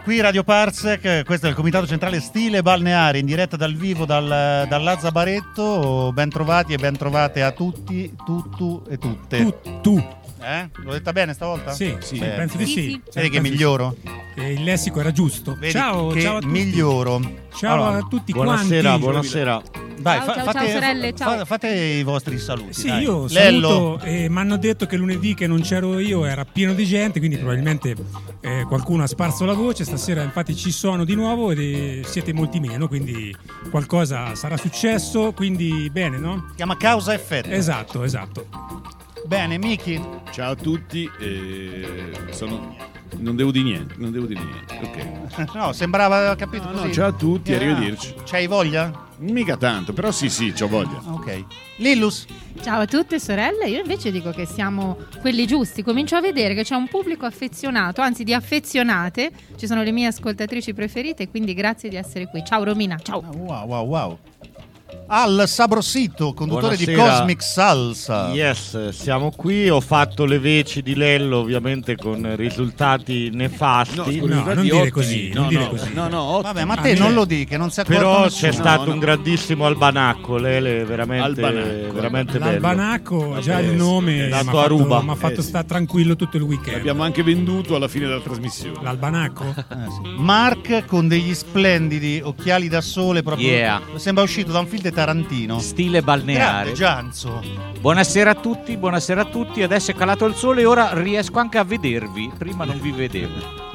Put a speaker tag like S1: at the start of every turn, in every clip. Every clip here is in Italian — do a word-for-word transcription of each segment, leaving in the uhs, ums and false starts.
S1: qui Radio Parsec, questo è il Comitato Centrale Stile Balneare, in diretta dal vivo dal, dal Lazzabaretto. Ben trovati e ben trovate a tutti, tuttu e tutte.
S2: Tu, tu.
S1: Eh? L'ho detta bene stavolta?
S2: Sì, sì,
S1: Beh,
S2: penso di
S3: sì,
S2: sì.
S3: sì.
S1: Vedi che miglioro?
S2: Che il lessico era giusto.
S1: Vedi
S2: ciao,
S1: che
S2: ciao a tutti.
S1: miglioro.
S2: Ciao
S1: Allora,
S2: a tutti
S4: Buonasera,
S2: quanti.
S4: buonasera.
S1: Dai,
S3: Ciao,
S1: fa-
S3: ciao,
S1: fate,
S3: ciao, sorelle, ciao.
S1: fa- fate i vostri saluti.
S2: Sì,
S1: dai.
S2: io
S1: Lello.
S2: saluto e mi hanno detto che lunedì che non c'ero io era pieno di gente, quindi probabilmente eh, qualcuno ha sparso la voce. Stasera infatti ci sono di nuovo ed eh, siete molti meno, quindi qualcosa sarà successo, quindi bene, no?
S1: Si chiama causa effetto.
S2: Esatto, esatto.
S1: Bene, Miki.
S5: Ciao a tutti, eh, sono... non devo dire niente, non devo dire niente, ok.
S1: No, sembrava, capito
S5: No,
S1: così.
S5: no, ciao a tutti,
S1: Ah,
S5: arrivederci.
S1: C'hai voglia?
S5: Mica tanto, però sì sì, c'ho voglia.
S1: Ok. Lillus.
S3: Ciao a tutte sorelle, io invece dico che siamo quelli giusti, comincio a vedere che c'è un pubblico affezionato, anzi di affezionate, ci sono le mie ascoltatrici preferite, quindi grazie di essere qui. Ciao Romina, ciao.
S1: Wow, wow, wow. Al Sabrosito, conduttore
S4: Buonasera.
S1: di Cosmic Salsa.
S4: Yes, siamo qui. Ho fatto le veci di Lello, ovviamente con risultati nefasti.
S5: No,
S2: No,
S5: risultati
S2: non dire
S5: ottimi.
S2: così, non
S5: no,
S2: dire
S5: no,
S2: così.
S5: no, no, ottimi.
S1: Vabbè, ma
S2: Ah,
S1: te non
S2: bene.
S1: lo dici, che non si accorge
S4: Però
S1: nessuno.
S4: c'è stato
S5: no.
S4: un grandissimo albanacco. Lele, veramente,
S5: Albanacco.
S4: veramente bello.
S2: L'albanacco, già
S5: Eh,
S2: il nome mi ha
S4: dato a
S2: fatto,
S4: ruba.
S2: m'ha fatto
S5: Eh, sì.
S2: stare tranquillo tutto il weekend.
S5: L'abbiamo anche venduto alla fine della trasmissione.
S2: L'albanacco?
S1: Eh, sì. Mark con degli splendidi occhiali da sole, proprio
S6: Yeah.
S1: sembra uscito da un film di Tarantino.
S6: Stile balneare.
S1: Grande Gianzo.
S6: Buonasera a tutti, buonasera a tutti. Adesso è calato il sole e ora riesco anche a vedervi. Prima non vi vedevo.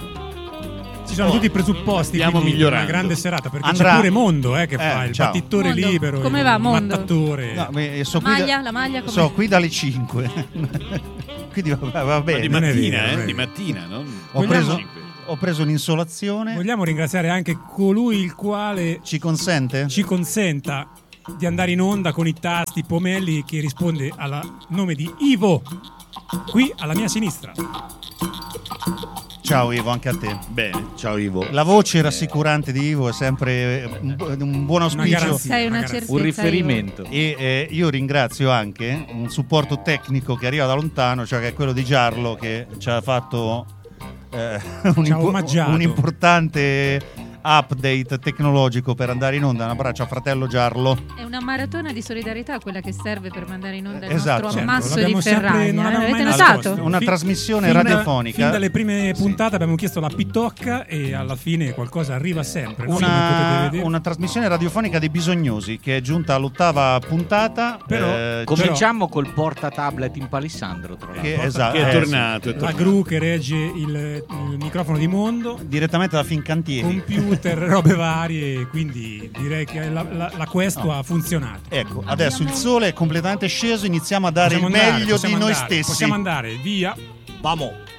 S2: Ci sono tutti i presupposti
S5: Stiamo
S2: quindi
S5: migliorando.
S2: una grande serata perché
S1: Andrà-
S2: c'è pure Mondo eh, che
S1: Eh,
S2: fa il
S1: ciao.
S2: battitore
S3: Mondo.
S2: libero,
S3: Come
S2: il
S3: va, Mondo?
S2: mattatore.
S1: No, beh, so
S3: La
S1: qui
S3: maglia,
S1: da,
S3: la maglia come...
S1: so qui dalle cinque. Quindi va, va
S5: Ma di
S1: bene.
S2: non è
S5: mattina,
S2: vero, non
S5: eh,
S2: è
S5: di
S2: vero.
S5: mattina, no?
S1: Ho
S2: Vogliamo-
S1: preso, ho preso un'insolazione.
S2: Vogliamo ringraziare anche colui il quale
S1: Ci consente?
S2: ci consenta di andare in onda con i tasti Pomelli, che risponde al nome di Ivo, qui alla mia sinistra.
S1: Ciao Ivo, anche a te.
S5: Bene.
S4: Ciao Ivo.
S1: La voce rassicurante di Ivo è sempre un, un buon auspicio.
S2: garanzia.
S3: Sei una
S2: Ragazzi,
S3: certezza.
S6: Un
S3: Ivo.
S6: riferimento.
S1: E eh, io ringrazio anche un supporto tecnico che arriva da lontano, cioè che è quello di Giarlo, che ci ha fatto eh, un,
S2: Ci ha
S1: impo-
S2: omaggiato.
S1: un importante update tecnologico per andare in onda. Un abbraccio a fratello Giarlo.
S3: È una maratona di solidarietà quella che serve per mandare in onda il
S1: Esatto.
S3: nostro
S1: Certo,
S3: ammasso
S2: l'abbiamo
S3: di
S2: sempre-
S3: ferraglia.
S2: non
S3: eh?
S2: abbiamo
S3: L'avete
S2: mai
S3: notato?
S2: nascosto.
S1: Una
S2: Fin-
S1: trasmissione
S2: fin da-
S1: radiofonica.
S2: Fin dalle prime puntate abbiamo chiesto la pitocca e alla fine qualcosa arriva sempre. no? Come
S1: Una,
S2: potete vedere.
S1: una trasmissione radiofonica dei bisognosi che è giunta all'ottava puntata.
S2: Però-
S1: eh,
S6: Cominciamo col porta tablet in palissandro, tra l'altro.
S1: che, esatto,
S5: Che è
S1: eh,
S5: tornato, è
S2: La
S5: tornato.
S2: gru che regge il, il microfono di Mondo,
S1: sì, direttamente da Fincantieri.
S2: computer, robe varie, quindi direi che la, la, la questo ha funzionato.
S1: Ecco, adesso il sole è completamente sceso, iniziamo a dare
S2: Possiamo
S1: il
S2: andare,
S1: meglio di
S2: possiamo
S1: noi
S2: andare,
S1: stessi.
S2: Possiamo andare, via.
S4: Vamo.